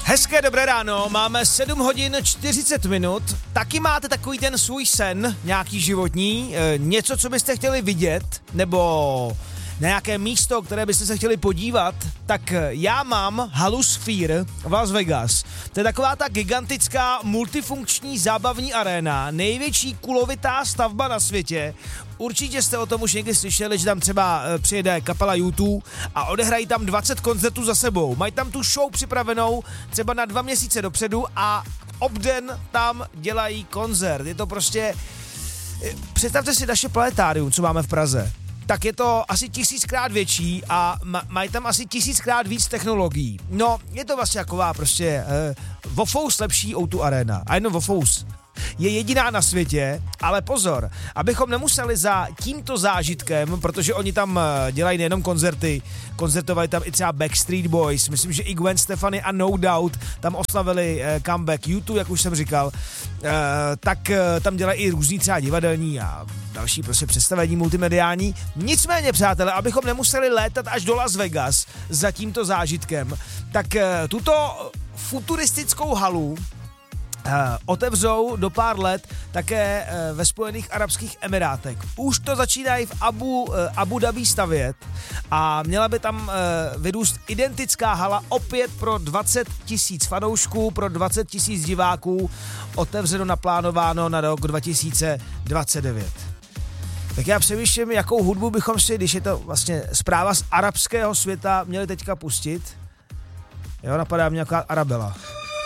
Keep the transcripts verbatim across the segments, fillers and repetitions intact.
Hezké dobré ráno, máme sedm hodin čtyřicet minut, taky máte takový ten svůj sen, nějaký životní, e, něco, co byste chtěli vidět, nebo na nějaké místo, které byste se chtěli podívat, tak já mám halu Sphere v Las Vegas. To je taková ta gigantická multifunkční zábavní aréna, největší kulovitá stavba na světě. Určitě jste o tom už někdy slyšeli, že tam třeba přijede kapela U dva a odehrají tam dvacet koncertů za sebou. Mají tam tu show připravenou třeba na dva měsíce dopředu a obden tam dělají koncert. Je to prostě... Představte si naše planetárium, co máme v Praze. Tak je to asi tisíckrát větší a ma- mají tam asi tisíckrát víc technologií. No, je to vlastně taková prostě eh, Vofous lepší ó dva Arena. A jenom Vofous je jediná na světě, ale pozor, abychom nemuseli za tímto zážitkem, protože oni tam dělají nejenom koncerty, koncertovali tam i třeba Backstreet Boys, myslím, že i Gwen Stefani a No Doubt tam oslavili eh, comeback U dva, jak už jsem říkal, eh, tak eh, tam dělají i různý třeba divadelní a další prostě představení multimediální. Nicméně, přátelé, abychom nemuseli létat až do Las Vegas za tímto zážitkem, tak eh, tuto futuristickou halu Uh, otevřou do pár let také uh, ve Spojených arabských emirátech. Už to začínají v Abu, uh, Abu Dhabi stavět a měla by tam uh, vyrůst identická hala opět pro dvacet tisíc fanoušků, pro dvacet tisíc diváků, otevřeno naplánováno na rok dva tisíce dvacet devět. Tak já přemýšlím, jakou hudbu bychom si, když je to vlastně zpráva z arabského světa, měli teďka pustit. Jo, napadá mě nějaká Arabela.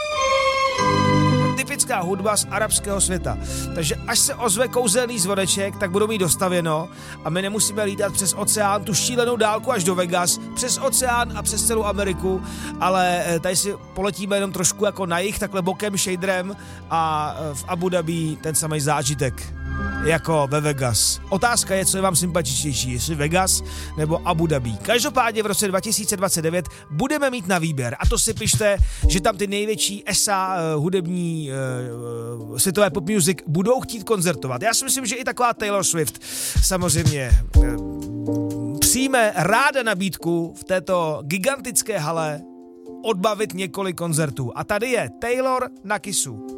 Typická hudba z arabského světa. Takže až se ozve kouzelný zvoneček, tak budou mít dostavěno a my nemusíme lítat přes oceán, tu šílenou dálku až do Vegas, přes oceán a přes celou Ameriku, ale tady si poletíme jenom trošku jako na jih, takhle bokem, shaderem a v Abu Dhabi ten samý zážitek jako ve Vegas. Otázka je, co je vám sympatičtější, jestli Vegas nebo Abu Dhabi. Každopádně v roce dva tisíce dvacet devět budeme mít na výběr a to si pište, že tam ty největší E S A uh, hudební uh, světové pop music budou chtít koncertovat. Já si myslím, že i taková Taylor Swift samozřejmě uh, přijme ráda nabídku v této gigantické hale odbavit několik koncertů. A tady je Taylor na Kissu.